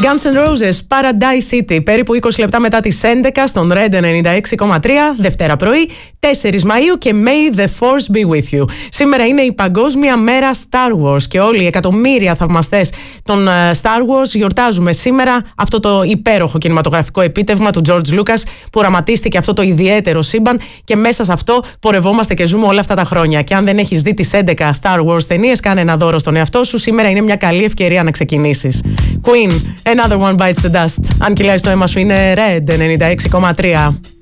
Guns N' Roses, Paradise City, περίπου 20 λεπτά μετά τις 11 στον Red 96,3, Δευτέρα πρωί, 4 Μαΐου και May the Force be with you. Σήμερα είναι η Παγκόσμια Μέρα Star Wars και όλοι οι εκατομμύρια θαυμαστές των Star Wars γιορτάζουμε σήμερα αυτό το υπέροχο κινηματογραφικό επίτευγμα του George Lucas που οραματίστηκε αυτό το ιδιαίτερο σύμπαν και μέσα σε αυτό πορευόμαστε και ζούμε όλα αυτά τα χρόνια. Και αν δεν έχεις δει τις 11 Star Wars ταινίες, κάνε ένα δώρο στον εαυτό σου. Σήμερα είναι μια καλή ευκαιρία να ξεκινήσεις. Queen, Another One Bites the Dust. Αν κυλάει το αίμα σου είναι Red 96,3.